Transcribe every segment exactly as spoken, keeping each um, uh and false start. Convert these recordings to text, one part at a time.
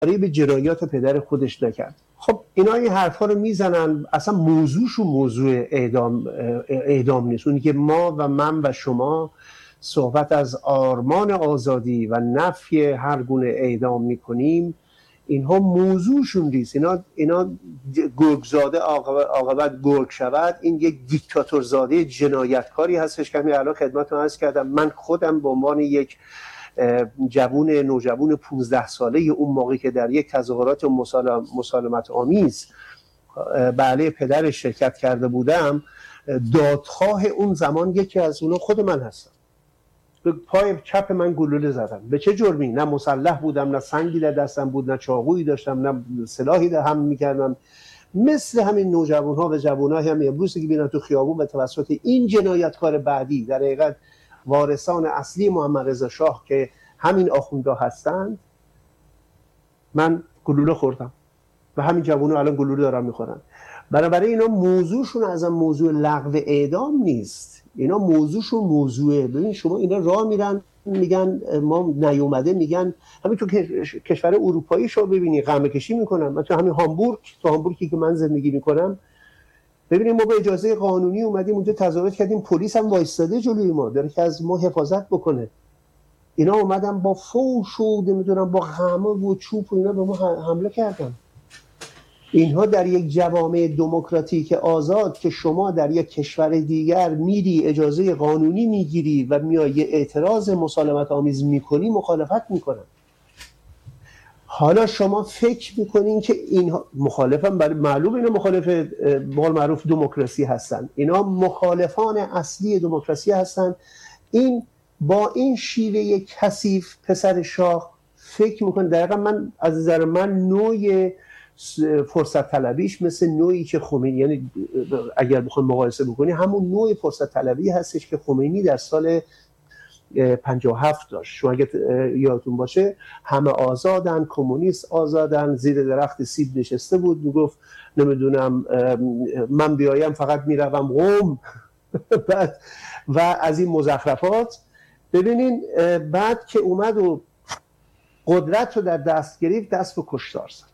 به جنایات پدر خودش نکرد. خب اینا این حرفا رو میزنن، اصلا موضوعشون موضوع اعدام اعدام نیست. اونی که ما و من و شما صحبت از آرمان آزادی و نفی هر گونه اعدام میکنیم، اینها موضوعشون نیست. اینا اینا گرگزاده عاقبت گرگ شود، این یک دیکتاتور زاده جنایتکاری هستش که همین الان خدمتتون عرض کردم. من خودم به عنوان یک جوون نوجوان پانزده ساله اون موقعی که در یک تظاهرات مسالمت آمیز به علیه پدرش شرکت کرده بودم، دادخواه اون زمان یکی از اونا خود من هستم. به پای چپ من گلوله زدن. به چه جرمی؟ نه مسلح بودم، نه سنگی در دستم بود، نه چاقویی داشتم، نه سلاحی در هم میکردم. مثل همین نوجوان‌ها و جوان‌ها هم امروز که ببینن تو خیابون به توسط این جنایتکار بعدی، در حقیقت وارثان اصلی محمد رضا شاه که همین آخوندها هستند، من گلوله خوردم و همین جوان‌ها الان گلوله دارن میخورن. بنابراین اینا موضوعشون از موضوع لغو اعدام نیست، اینا موضوعشون موضوعه. ببین شما اینا راه میرن میگن ما نیومده، میگن همین تو کشور اروپایی شو ببینی قمه کشی میکنن. من تو همین هامبورگ، تو هامبورگی که من زندگی میکنم، ببینیم ما با اجازه قانونی اومدیم اونجا تظاهرات کردیم، پلیس هم وایستاده جلوی ما داره که از ما حفاظت بکنه. اینا اومدن با فوش و نمیدونم با خمه و چوب و اینا به ما حمله کردن. اینها در یک جوامع دموکراتیک آزاد که شما در یک کشور دیگر میری اجازه قانونی میگیری و میای اعتراض مسالمت آمیز میکنی، مخالفت میکنن. حالا شما فکر میکنین که اینها مخالفن، برای معلوم اینا مخالف بقول معروف دموکراسی هستن، اینا مخالفان اصلی دموکراسی هستن. این با این شیوه کثیف پسر شاه فکر میکنه. دقیقا من از نظر من نوع فرصت طلبیش مثل نوعی که خمینی، یعنی اگر بخوام مقایسه بکنی همون نوع فرصت طلبی هستش که خمینی در سال پنجاه و هفت داشت. شما اگه یادتون باشه همه آزادن، کمونیست آزادن، زیر درخت سیب نشسته بود میگفت نمیدونم من بیایم فقط میروم قم و از این مزخرفات. ببینین بعد که اومد و قدرت رو در دست گرفت، دست به کشتار زد.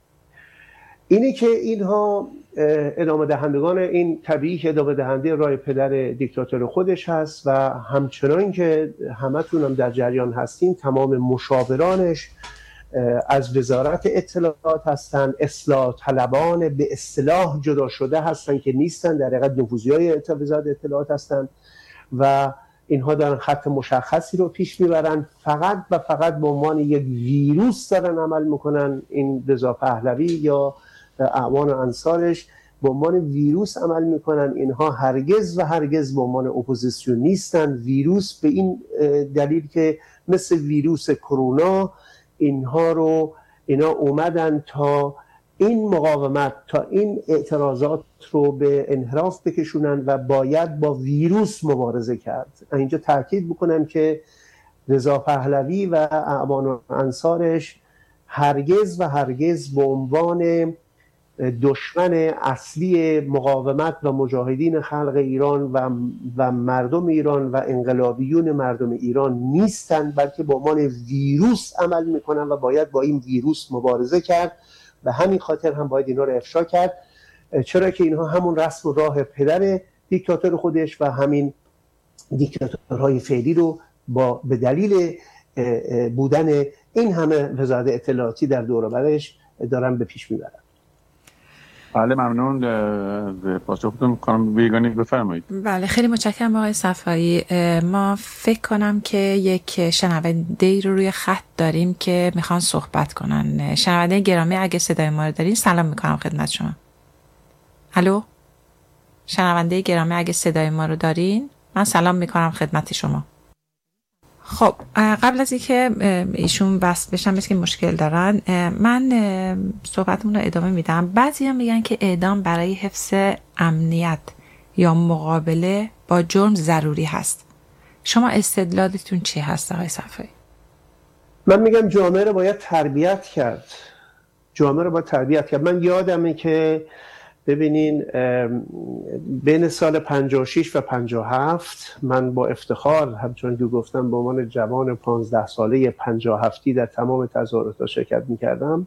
اینی که اینها ادامه دهندگان، این طبیعی که ادامه دهنده راه پدر دیکتاتور خودش هست و همچنان که همتون هم در جریان هستین تمام مشاورانش از وزارت اطلاعات هستن، اصلاح طلبان به اصطلاح جدا شده هستن که نیستن، در حقیقت نفوذیای وزارت اطلاعات هستن و اینها دارن خط مشخصی رو پیش میبرن، فقط و فقط به عنوان یک ویروس دارن عمل میکنن. این رضا پهلوی یا اعوان و انصارش به عنوان ویروس عمل میکنن. اینها هرگز و هرگز به عنوان اپوزیسیون نیستن. ویروس به این دلیل که مثل ویروس کرونا اینها رو اینا اومدن تا این مقاومت، تا این اعتراضات رو به انحراف بکشونن و باید با ویروس مبارزه کرد. اینجا تاکید بکنم که رضا پهلوی و اعوان و انصارش هرگز و هرگز به عنوان دشمن اصلی مقاومت و مجاهدین خلق ایران و, و مردم ایران و انقلابیون مردم ایران نیستن، بلکه به عنوان ویروس عمل میکنن و باید با این ویروس مبارزه کرد. به همین خاطر هم باید اینا رو افشا کرد، چرا که اینها همون رسم و راه پدر دیکتاتور خودش و همین دیکتاتورهای فعلی رو با به دلیل بودن این همه وزارت اطلاعاتی در دور و برش دارن به پیش میبرن. بله ممنون. پاسختون می‌کنم. بیگانی بفرمایید. بله خیلی متشکرم آقای صفایی. ما فکر کنم که یک شنونده رو روی خط داریم که میخوان صحبت کنن. شنونده گرامی اگه صدای ما رو دارین سلام میکنم خدمت شما. الو شنونده گرامی اگه صدای ما رو دارین من سلام میکنم خدمت شما. خب قبل از اینکه ایشون بس بشن مثل که مشکل دارن، من صحبتمون رو ادامه میدم. بعضی هم میگن که اعدام برای حفظ امنیت یا مقابله با جرم ضروری هست. شما استدلالتون چی هست آقای صفایی؟ من میگم جامعه رو باید تربیت کرد. جامعه رو باید تربیت کرد. من یادمه که ببینین بین سال پنجاه و شش و پنجاه و هفت من با افتخار همچون که گفتم به عنوان جوان پانزده ساله پنجاه و هفتی در تمام تظاهرات شرکت می‌کردم.